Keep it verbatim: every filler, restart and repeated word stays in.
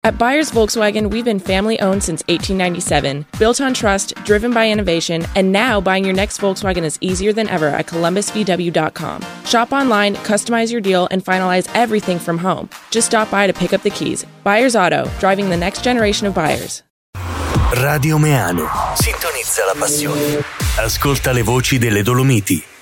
At Byers Volkswagen, we've been family-owned since eighteen ninety-seven, built on trust, driven by innovation, and now buying your next Volkswagen is easier than ever at columbus v w dot com. Shop online, customize your deal, and finalize everything from home. Just stop by to pick up the keys. Byers Auto, driving the next generation of buyers. Radio Meano. Sintonizza la passione. Ascolta le voci delle Dolomiti.